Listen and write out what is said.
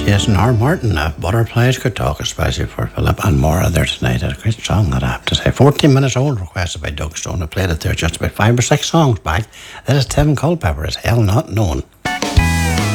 Jason R. Martin of Butterflies Could Talk, especially for Philip and Maura there tonight. A great song, that I have to say. 14 minutes old, requested by Doug Stone. I played it there just about 5 or 6 songs back. That is Tim Culpepper, Is Hell Not Known.